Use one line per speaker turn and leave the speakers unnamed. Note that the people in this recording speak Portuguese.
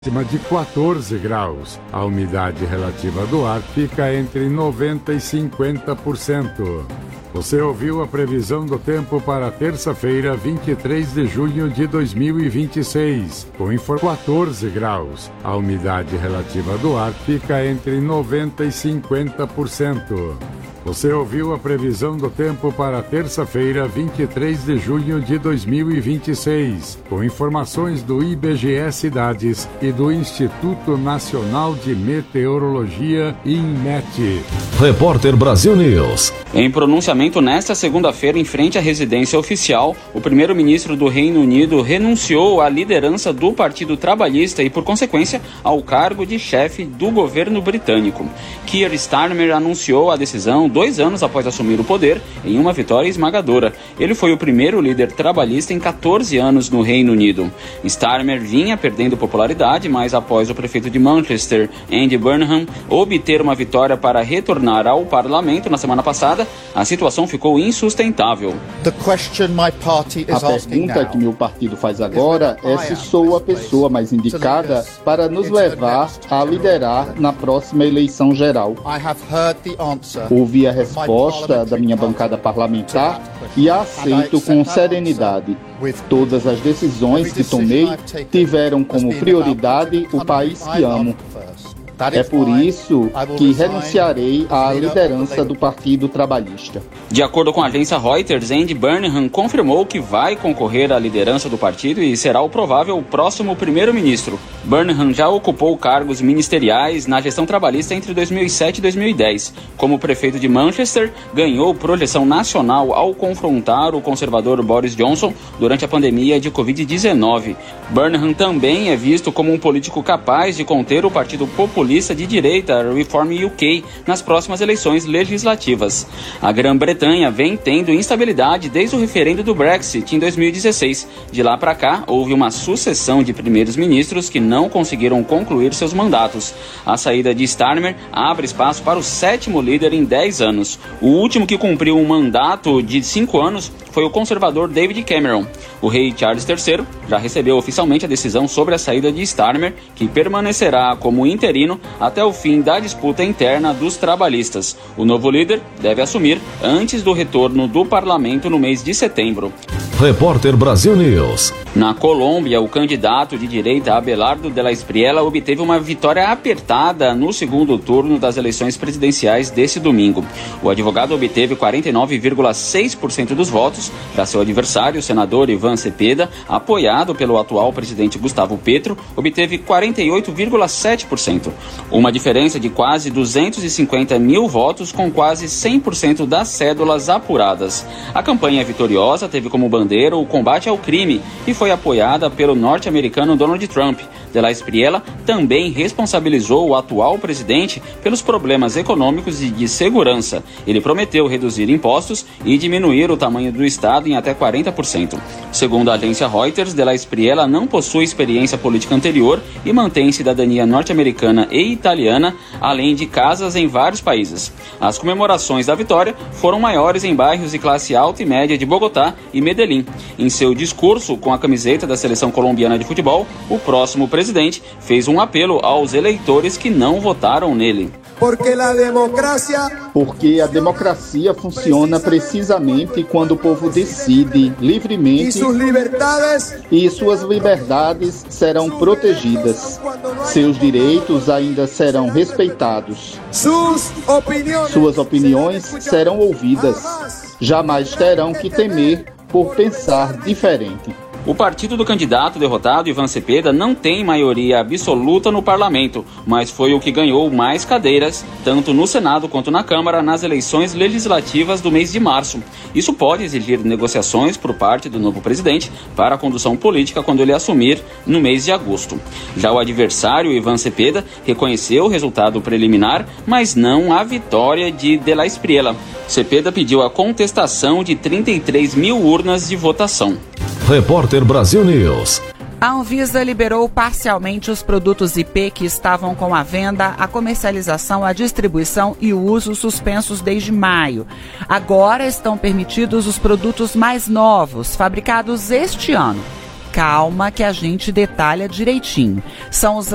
Máxima de 14 graus. A umidade relativa do ar fica entre 90% e 50%. Você ouviu a previsão do tempo para terça-feira, 23 de junho de 2026, com 14 graus. A umidade relativa do ar fica entre 90% e 50%. Você ouviu a previsão do tempo para terça-feira, 23 de junho de 2026, com informações do IBGE Cidades e do Instituto Nacional de Meteorologia, INMET.
Repórter Brasil News.
Em pronunciamento nesta segunda-feira em frente à residência oficial, o primeiro-ministro do Reino Unido renunciou à liderança do Partido Trabalhista e, por consequência, ao cargo de chefe do governo britânico. Keir Starmer anunciou a decisão 2 anos após assumir o poder, em uma vitória esmagadora. Ele foi o primeiro líder trabalhista em 14 anos no Reino Unido. Starmer vinha perdendo popularidade, mas após o prefeito de Manchester, Andy Burnham, obter uma vitória para retornar ao parlamento na semana passada, a situação ficou insustentável.
A pergunta que meu partido faz agora é se sou a pessoa mais indicada para nos levar a liderar na próxima eleição geral. Ouvi a resposta da minha bancada parlamentar e a aceito com serenidade. Todas as decisões que tomei tiveram como prioridade o país que amo. É por isso que renunciarei à liderança do Partido Trabalhista.
De acordo com a agência Reuters, Andy Burnham confirmou que vai concorrer à liderança do partido e será o provável próximo primeiro-ministro. Burnham já ocupou cargos ministeriais na gestão trabalhista entre 2007 e 2010. Como prefeito de Manchester, ganhou projeção nacional ao confrontar o conservador Boris Johnson durante a pandemia de Covid-19. Burnham também é visto como um político capaz de conter o Partido Populista de direita Reform UK nas próximas eleições legislativas. A Grã-Bretanha vem tendo instabilidade desde o referendo do Brexit em 2016. De lá para cá, houve uma sucessão de primeiros ministros que não conseguiram concluir seus mandatos. A saída de Starmer abre espaço para o 7º líder em 10 anos. O último que cumpriu um mandato de 5 anos foi o conservador David Cameron. O rei Charles III já recebeu oficialmente a decisão sobre a saída de Starmer, que permanecerá como interino até o fim da disputa interna dos trabalhistas. O novo líder deve assumir antes do retorno do parlamento no mês de setembro.
Repórter Brasil News.
Na Colômbia, o candidato de direita Abelardo de la Espriella obteve uma vitória apertada no segundo turno das eleições presidenciais desse domingo. O advogado obteve 49,6% dos votos, já seu adversário, o senador Iván Cepeda, apoiado pelo atual presidente Gustavo Petro, obteve 48,7%. Uma diferença de quase 250 mil votos com quase 100% das cédulas apuradas. A campanha vitoriosa teve como bandeira o combate ao crime e foi apoiada pelo norte-americano Donald Trump. De la Espriella também responsabilizou o atual presidente pelos problemas econômicos e de segurança. Ele prometeu reduzir impostos e diminuir o tamanho do Estado em até 40%. Segundo a agência Reuters, de la Espriella não possui experiência política anterior e mantém cidadania norte-americana e italiana, além de casas em vários países. As comemorações da vitória foram maiores em bairros de classe alta e média de Bogotá e Medellín. Em seu discurso com a camiseta da seleção colombiana de futebol, o próximo presidente fez um apelo aos eleitores que não votaram nele.
Porque a democracia funciona precisamente quando o povo decide livremente e suas liberdades serão protegidas. Seus direitos ainda serão respeitados. Suas opiniões serão ouvidas. Jamais terão que temer por pensar diferente.
O partido do candidato derrotado, Iván Cepeda, não tem maioria absoluta no parlamento, mas foi o que ganhou mais cadeiras, tanto no Senado quanto na Câmara, nas eleições legislativas do mês de março. Isso pode exigir negociações por parte do novo presidente para a condução política quando ele assumir no mês de agosto. Já o adversário, Iván Cepeda, reconheceu o resultado preliminar, mas não a vitória de la Espriella. Cepeda pediu a contestação de 33 mil urnas de votação.
Repórter Brasil News.
A Anvisa liberou parcialmente os produtos IP que estavam com a venda, a comercialização, a distribuição e o uso suspensos desde maio. Agora estão permitidos os produtos mais novos, fabricados este ano. Calma que a gente detalha direitinho. São os